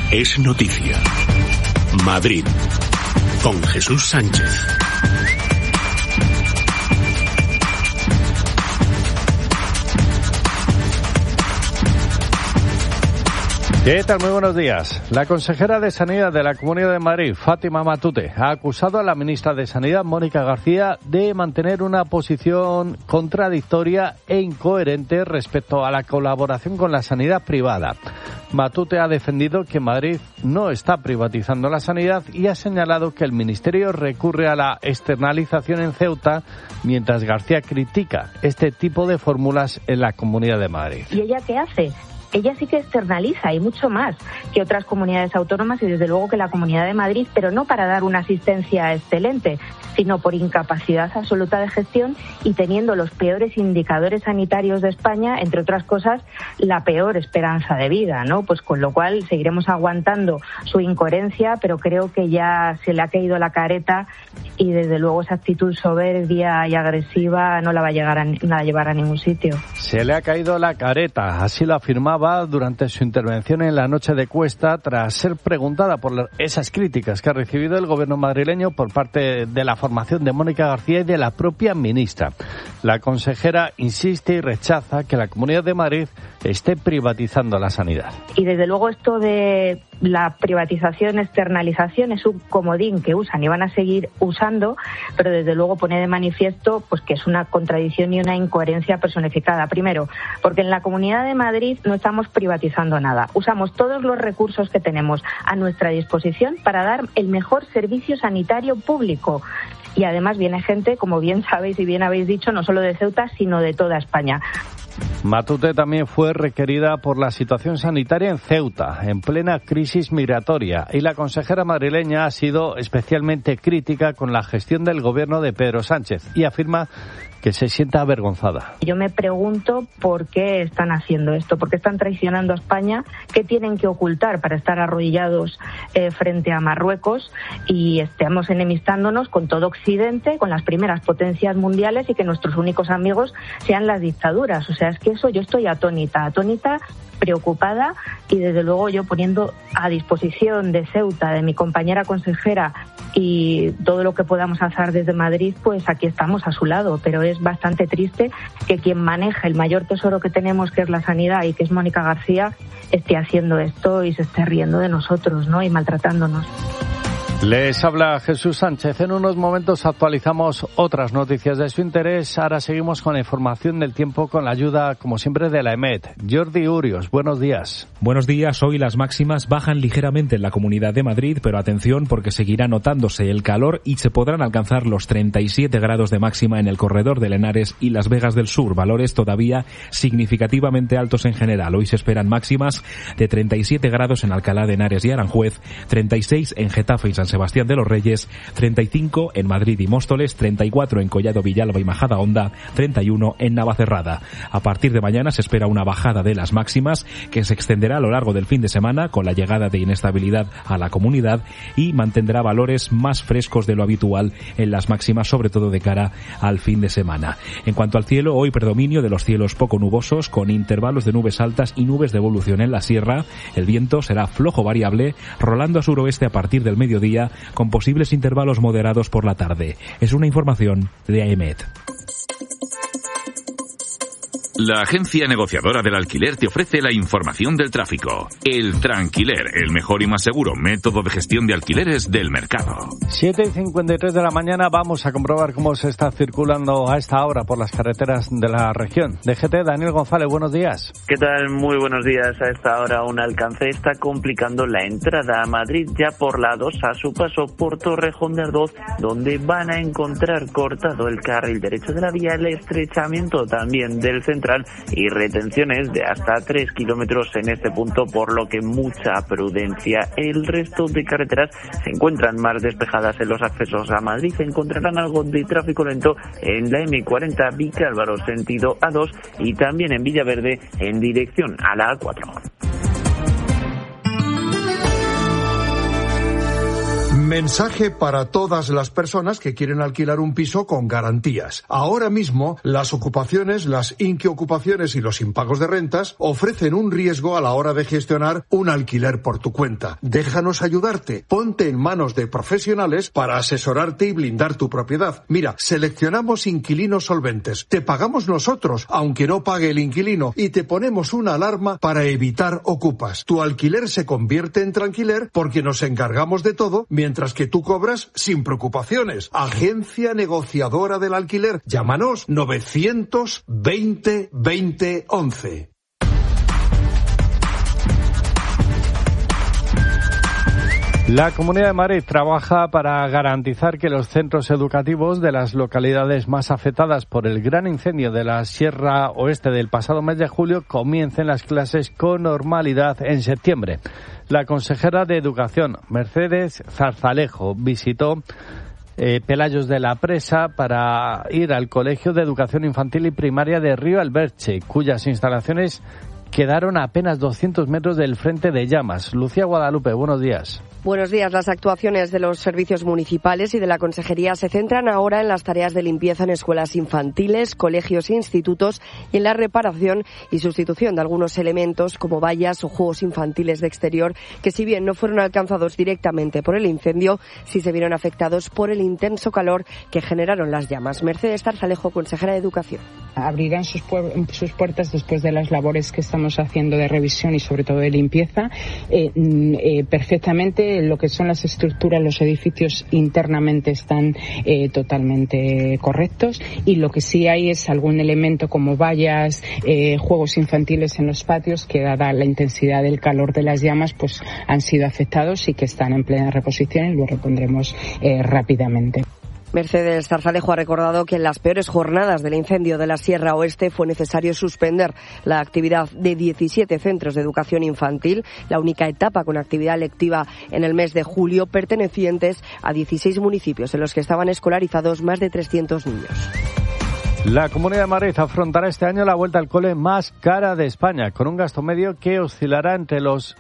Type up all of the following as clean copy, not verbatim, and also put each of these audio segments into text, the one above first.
Es noticia. Madrid, con Jesús Sánchez. ¿Qué tal? Muy buenos días. La consejera de Sanidad de la Comunidad de Madrid, Fátima Matute, ha acusado a la ministra de Sanidad, Mónica García, de mantener una posición contradictoria e incoherente respecto a la colaboración con la sanidad privada. Matute ha defendido que Madrid no está privatizando la sanidad y ha señalado que el Ministerio recurre a la externalización en Ceuta, mientras García critica este tipo de fórmulas en la Comunidad de Madrid. ¿Y ella qué hace? Ella sí que externaliza y mucho más que otras comunidades autónomas y desde luego que la Comunidad de Madrid, pero no para dar una asistencia excelente, sino por incapacidad absoluta de gestión y teniendo los peores indicadores sanitarios de España, entre otras cosas, la peor esperanza de vida, ¿no? Pues con lo cual seguiremos aguantando su incoherencia, pero creo que ya se le ha caído la careta y desde luego esa actitud soberbia y agresiva no la va a llevar a ningún sitio. Se le ha caído la careta, así lo afirmaba durante su intervención en la noche de Cuesta, tras ser preguntada por esas críticas que ha recibido el gobierno madrileño por parte de la formación de Mónica García y de la propia ministra. La consejera insiste y rechaza que la Comunidad de Madrid esté privatizando la sanidad. Y desde luego esto de la privatización, externalización es un comodín que usan y van a seguir usando, pero desde luego pone de manifiesto pues que es una contradicción y una incoherencia personificada. Primero, porque en la Comunidad de Madrid no estamos privatizando nada. Usamos todos los recursos que tenemos a nuestra disposición para dar el mejor servicio sanitario público. Y además viene gente, como bien sabéis y bien habéis dicho, no solo de Ceuta, sino de toda España. Matute también fue requerida por la situación sanitaria en Ceuta, en plena crisis migratoria, y la consejera madrileña ha sido especialmente crítica con la gestión del gobierno de Pedro Sánchez y afirma que se sienta avergonzada. Yo me pregunto por qué están haciendo esto, por qué están traicionando a España, qué tienen que ocultar para estar arrodillados frente a Marruecos y estemos enemistándonos con todo Occidente, con las primeras potencias mundiales y que nuestros únicos amigos sean las dictaduras. O sea, es que eso yo estoy atónita, preocupada y desde luego yo poniendo a disposición de Ceuta, de mi compañera consejera y todo lo que podamos hacer desde Madrid, pues aquí estamos a su lado, pero es bastante triste que quien maneja el mayor tesoro que tenemos, que es la sanidad y que es Mónica García, esté haciendo esto y se esté riendo de nosotros, ¿no? Y maltratándonos. Les habla Jesús Sánchez. En unos momentos actualizamos otras noticias de su interés. Ahora seguimos con la información del tiempo con la ayuda, como siempre, de la EMET. Jordi Urios, buenos días. Buenos días. Hoy las máximas bajan ligeramente en la Comunidad de Madrid, pero atención porque seguirá notándose el calor y se podrán alcanzar los 37 grados de máxima en el corredor de Henares y Las Vegas del Sur, valores todavía significativamente altos en general. Hoy se esperan máximas de 37 grados en Alcalá de Henares y Aranjuez, 36 en Getafe y San Sebastián de los Reyes, 35 en Madrid y Móstoles, 34 en Collado Villalba y Majadahonda, 31 en Navacerrada. A partir de mañana se espera una bajada de las máximas que se extenderá a lo largo del fin de semana con la llegada de inestabilidad a la comunidad y mantendrá valores más frescos de lo habitual en las máximas, sobre todo de cara al fin de semana. En cuanto al cielo, hoy predominio de los cielos poco nubosos con intervalos de nubes altas y nubes de evolución en la sierra. El viento será flojo variable, rolando a suroeste a partir del mediodía con posibles intervalos moderados por la tarde. Es una información de AEMET. La agencia negociadora del alquiler te ofrece la información del tráfico. El Tranquiler, el mejor y más seguro método de gestión de alquileres del mercado. 7:53 de la mañana, vamos a comprobar cómo se está circulando a esta hora por las carreteras de la región. DGT, Daniel González, buenos días. ¿Qué tal? Muy buenos días. A esta hora un alcance está complicando la entrada a Madrid ya por la 2 a su paso por Torrejón de Ardoz, donde van a encontrar cortado el carril derecho de la vía, el estrechamiento también del centro y retenciones de hasta 3 kilómetros en este punto, por lo que mucha prudencia. El resto de carreteras se encuentran más despejadas en los accesos a Madrid. Encontrarán algo de tráfico lento en la M40 Vicálvaro sentido A2 y también en Villaverde en dirección a la A4. Mensaje para todas las personas que quieren alquilar un piso con garantías. Ahora mismo, las ocupaciones, las inquiocupaciones y los impagos de rentas ofrecen un riesgo a la hora de gestionar un alquiler por tu cuenta. Déjanos ayudarte. Ponte en manos de profesionales para asesorarte y blindar tu propiedad. Mira, seleccionamos inquilinos solventes. Te pagamos nosotros, aunque no pague el inquilino, y te ponemos una alarma para evitar ocupas. Tu alquiler se convierte en tranquiler porque nos encargamos de todo, mientras que tú cobras sin preocupaciones. Agencia negociadora del alquiler. Llámanos 920 20 11. La Comunidad de Madrid trabaja para garantizar que los centros educativos de las localidades más afectadas por el gran incendio de la Sierra Oeste del pasado mes de julio comiencen las clases con normalidad en septiembre. La consejera de Educación, Mercedes Zarzalejo, visitó Pelayos de la Presa para ir al Colegio de Educación Infantil y Primaria de Río Alberche, cuyas instalaciones quedaron a apenas 200 metros del frente de llamas. Lucía Guadalupe, buenos días. Buenos días. Las actuaciones de los servicios municipales y de la Consejería se centran ahora en las tareas de limpieza en escuelas infantiles, colegios e institutos y en la reparación y sustitución de algunos elementos como vallas o juegos infantiles de exterior que, si bien no fueron alcanzados directamente por el incendio, sí se vieron afectados por el intenso calor que generaron las llamas. Mercedes Zarzalejo, consejera de Educación. Abrirán sus puertas después de las labores que estamos haciendo de revisión y sobre todo de limpieza perfectamente. Lo que son las estructuras, los edificios internamente están totalmente correctos, y lo que sí hay es algún elemento como vallas, juegos infantiles en los patios que, dada la intensidad del calor de las llamas, pues han sido afectados y que están en plena reposición y lo repondremos rápidamente. Mercedes Zarzalejo ha recordado que en las peores jornadas del incendio de la Sierra Oeste fue necesario suspender la actividad de 17 centros de educación infantil, la única etapa con actividad lectiva en el mes de julio, pertenecientes a 16 municipios en los que estaban escolarizados más de 300 niños. La Comunidad de Madrid afrontará este año la vuelta al cole más cara de España, con un gasto medio que oscilará entre los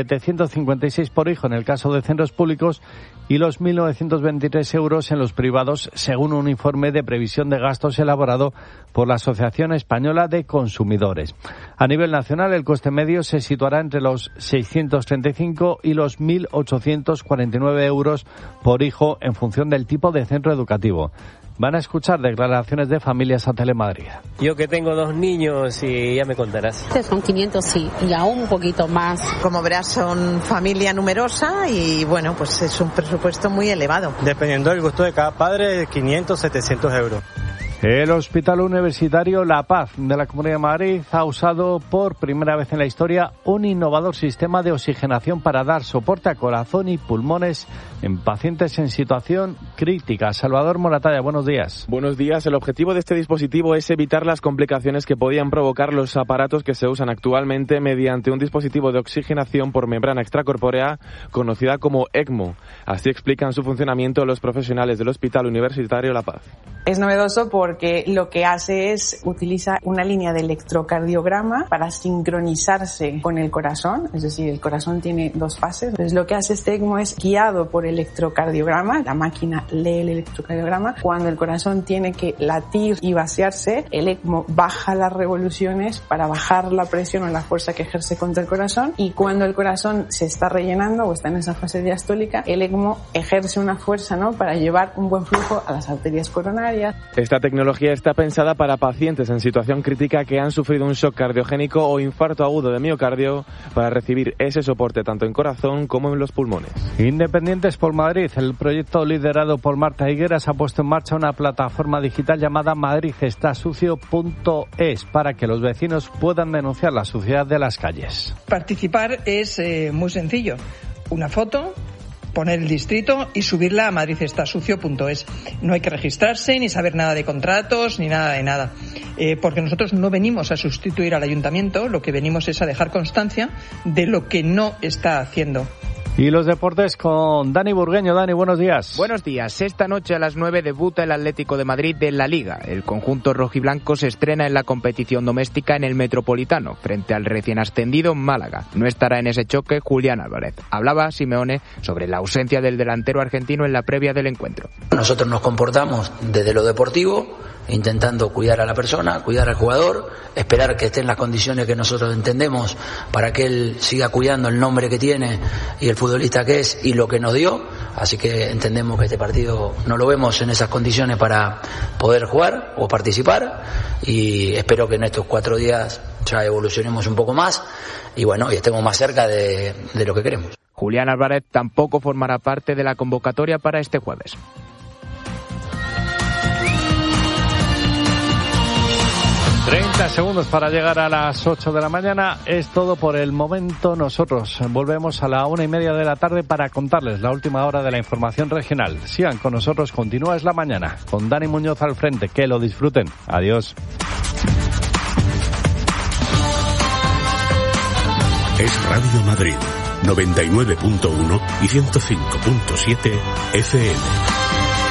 756 por hijo en el caso de centros públicos y los 1.923 euros en los privados, según un informe de previsión de gastos elaborado por la Asociación Española de Consumidores. A nivel nacional, el coste medio se situará entre los 635 y los 1.849 euros por hijo en función del tipo de centro educativo. Van a escuchar declaraciones de familias a Telemadrid. Yo que tengo 2 niños y ya me contarás. Son 500, sí, y aún un poquito más. Como verás, son familia numerosa y bueno, pues es un presupuesto muy elevado. Dependiendo del gusto de cada padre, 500, 700 euros. El Hospital Universitario La Paz de la Comunidad de Madrid ha usado por primera vez en la historia un innovador sistema de oxigenación para dar soporte a corazón y pulmones en pacientes en situación crítica. Salvador Moratalla, buenos días. Buenos días. El objetivo de este dispositivo es evitar las complicaciones que podían provocar los aparatos que se usan actualmente mediante un dispositivo de oxigenación por membrana extracorpórea conocida como ECMO. Así explican su funcionamiento los profesionales del Hospital Universitario La Paz. Es novedoso porque lo que hace es utiliza una línea de electrocardiograma para sincronizarse con el corazón, es decir, el corazón tiene 2 fases. Entonces lo que hace este ECMO es guiado por electrocardiograma, la máquina lee el electrocardiograma. Cuando el corazón tiene que latir y vaciarse, el ECMO baja las revoluciones para bajar la presión o la fuerza que ejerce contra el corazón, y cuando el corazón se está rellenando o está en esa fase diastólica, el ECMO ejerce una fuerza, ¿no?, para llevar un buen flujo a las arterias coronarias. Esta tecnología está pensada para pacientes en situación crítica que han sufrido un shock cardiogénico o infarto agudo de miocardio, para recibir ese soporte tanto en corazón como en los pulmones. Independientes por Madrid, el proyecto liderado por Marta Higueras ha puesto en marcha una plataforma digital llamada madridestasucio.es para que los vecinos puedan denunciar la suciedad de las calles. Participar es muy sencillo. Una foto, poner el distrito y subirla a madridestasucio.es. No hay que registrarse, ni saber nada de contratos, ni nada de nada. Porque nosotros no venimos a sustituir al ayuntamiento, lo que venimos es a dejar constancia de lo que no está haciendo. Y los deportes con Dani Burgueño. Dani, buenos días. Buenos días. Esta noche a las 9 debuta el Atlético de Madrid en la Liga. El conjunto rojiblanco se estrena en la competición doméstica en el Metropolitano, frente al recién ascendido Málaga. No estará en ese choque Julián Álvarez. Hablaba Simeone sobre la ausencia del delantero argentino en la previa del encuentro. Nosotros nos comportamos desde lo deportivo, intentando cuidar a la persona, cuidar al jugador, esperar que esté en las condiciones que nosotros entendemos para que él siga cuidando el nombre que tiene y el futbolista que es y lo que nos dio. Así que entendemos que este partido no lo vemos en esas condiciones para poder jugar o participar, y espero que en estos 4 días ya evolucionemos un poco más y bueno, y estemos más cerca de lo que queremos. Julián Álvarez tampoco formará parte de la convocatoria para este jueves. 30 segundos para llegar a las 8 de la mañana. Es todo por el momento. Nosotros volvemos a la 1:30 de la tarde para contarles la última hora de la información regional. Sigan con nosotros. Continúa Es la Mañana con Dani Muñoz al frente. Que lo disfruten. Adiós. Es Radio Madrid 99.1 y 105.7 FM.